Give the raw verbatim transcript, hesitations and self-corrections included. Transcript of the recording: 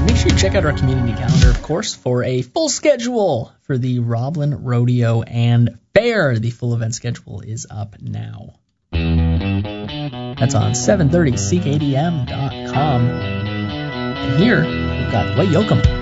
make sure you check out our community calendar, of course, for a full schedule for the Roblin Rodeo and Fair. The full event schedule is up now. That's on seven thirty C K D M dot com. And here, we've got Dwight Yoakam.